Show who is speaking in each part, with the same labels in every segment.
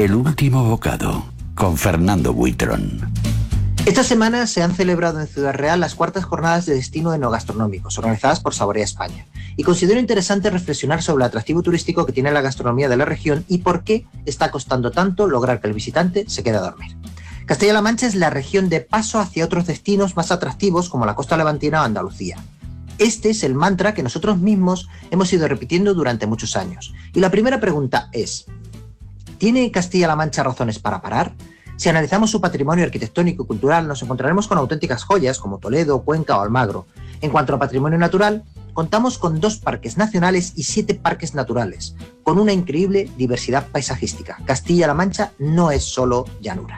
Speaker 1: El último bocado, con Fernando Buitrón.
Speaker 2: Esta semana se han celebrado en Ciudad Real las cuartas jornadas de destino enogastronómicos, organizadas por Saborea España. Y considero interesante reflexionar sobre el atractivo turístico que tiene la gastronomía de la región y por qué está costando tanto lograr que el visitante se quede a dormir. Castilla-La Mancha es la región de paso hacia otros destinos más atractivos como la costa levantina o Andalucía. Este es el mantra que nosotros mismos hemos ido repitiendo durante muchos años. Y la primera pregunta es, ¿tiene Castilla-La Mancha razones para parar? Si analizamos su patrimonio arquitectónico y cultural, nos encontraremos con auténticas joyas como Toledo, Cuenca o Almagro. En cuanto a patrimonio natural, contamos con 2 parques nacionales y 7 parques naturales, con una increíble diversidad paisajística. Castilla-La Mancha no es solo llanura.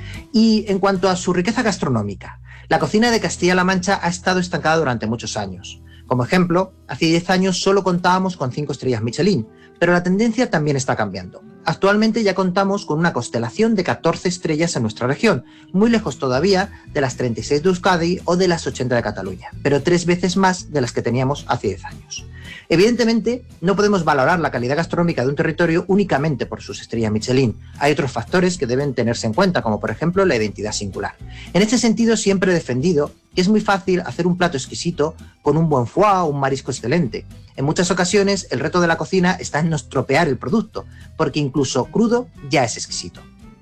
Speaker 2: Y en cuanto a su riqueza gastronómica, la cocina de Castilla-La Mancha ha estado estancada durante muchos años. Como ejemplo, hace 10 años solo contábamos con 5 estrellas Michelin, pero la tendencia también está cambiando. Actualmente ya contamos con una constelación de 14 estrellas en nuestra región, muy lejos todavía de las 36 de Euskadi o de las 80 de Cataluña, pero 3 veces más de las que teníamos hace 10 años. Evidentemente, no podemos valorar la calidad gastronómica de un territorio únicamente por sus estrellas Michelin. Hay otros factores que deben tenerse en cuenta, como por ejemplo la identidad singular. En este sentido, siempre he defendido que es muy fácil hacer un plato exquisito con un buen foie o un marisco excelente. En muchas ocasiones, el reto de la cocina está en no estropear el producto, porque incluso crudo ya es exquisito.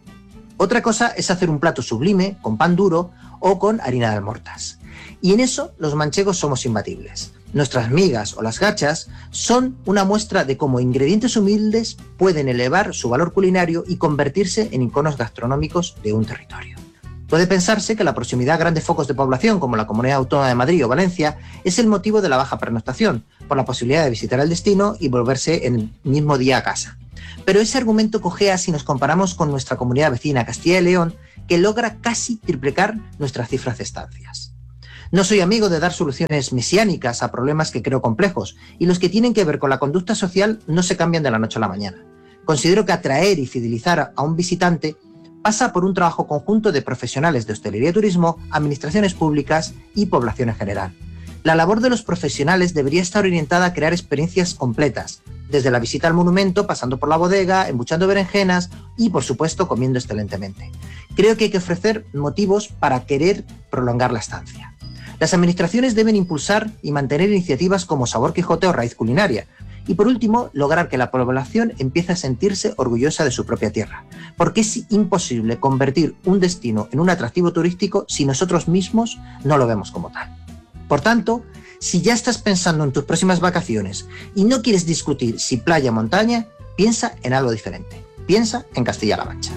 Speaker 2: Otra cosa es hacer un plato sublime con pan duro o con harina de almortas. Y en eso los manchegos somos imbatibles. Nuestras migas o las gachas son una muestra de cómo ingredientes humildes pueden elevar su valor culinario y convertirse en iconos gastronómicos de un territorio. Puede pensarse que la proximidad a grandes focos de población como la Comunidad Autónoma de Madrid o Valencia es el motivo de la baja pernoctación, por la posibilidad de visitar el destino y volverse en el mismo día a casa. Pero ese argumento cojea si nos comparamos con nuestra comunidad vecina Castilla y León, que logra casi triplicar nuestras cifras de estancias. No soy amigo de dar soluciones mesiánicas a problemas que creo complejos, y los que tienen que ver con la conducta social no se cambian de la noche a la mañana. Considero que atraer y fidelizar a un visitante pasa por un trabajo conjunto de profesionales de hostelería y turismo, administraciones públicas y población en general. La labor de los profesionales debería estar orientada a crear experiencias completas, desde la visita al monumento, pasando por la bodega, embuchando berenjenas y, por supuesto, comiendo excelentemente. Creo que hay que ofrecer motivos para querer prolongar la estancia. Las administraciones deben impulsar y mantener iniciativas como Sabor Quijote o Raíz Culinaria. Y por último, lograr que la población empiece a sentirse orgullosa de su propia tierra. Porque es imposible convertir un destino en un atractivo turístico si nosotros mismos no lo vemos como tal. Por tanto, si ya estás pensando en tus próximas vacaciones y no quieres discutir si playa o montaña, piensa en algo diferente. Piensa en Castilla-La Mancha.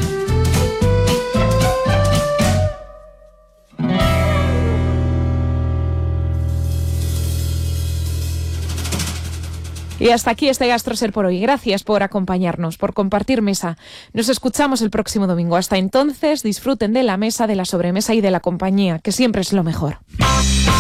Speaker 3: Y hasta aquí este GastroSer por hoy. Gracias por acompañarnos, por compartir mesa. Nos escuchamos el próximo domingo. Hasta entonces, disfruten de la mesa, de la sobremesa y de la compañía, que siempre es lo mejor.